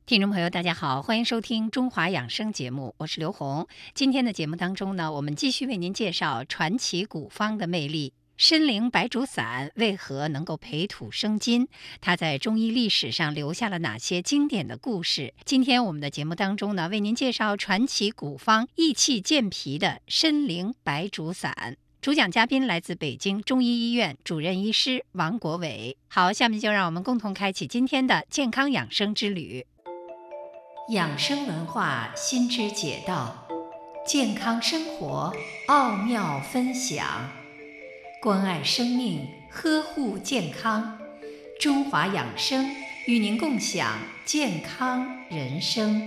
听众朋友，大家好，欢迎收听《中华养生》节目，我是刘红。今天的节目当中呢，我们继续为您介绍传奇古方的魅力。参苓白术散为何能够培土生金？它在中医历史上留下了哪些经典的故事？今天我们的节目当中呢，为您介绍传奇古方益气健脾的参苓白术散。主讲嘉宾来自北京中医医院主任医师王国伟。好，下面就让我们共同开启今天的健康养生之旅。养生文化新知解道，健康生活奥妙分享，关爱生命，呵护健康。中华养生与您共享健康人生。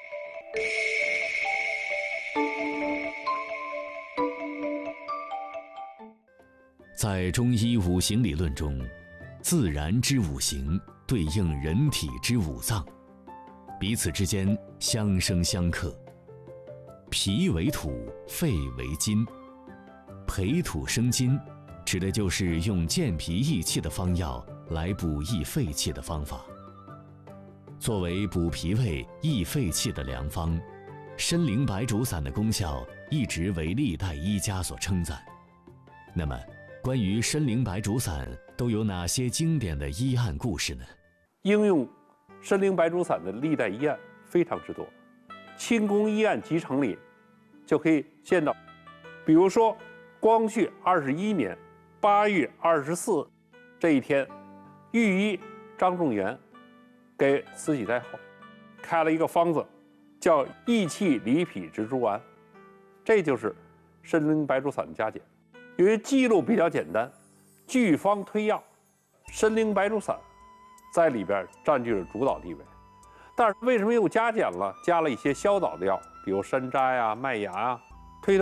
在中医五行理论中，自然之五行对应人体之五脏，彼此之间相生相克。脾为土，肺为金，培土生金指的就是用健脾益气的方药来补益肺气的方法。作为补脾胃益肺气的良方，参苓白术散的功效一直为历代医家所称赞。那么关于参苓白术散都有哪些经典的医案故事呢？ 应用参苓白术散的历代医案非常之多，清宫医案集成里就可以见到，比如说光绪21年8月24这一天，御医张仲元给慈禧太后开了一个方子，叫益气理脾植株丸，这就是参苓白术散的加减。由于记录比较简单，据方推药，参苓白术散在里边占据了主导地位。但是为什么又加减了，加了一些消导的药，比如山楂呀、麦芽啊，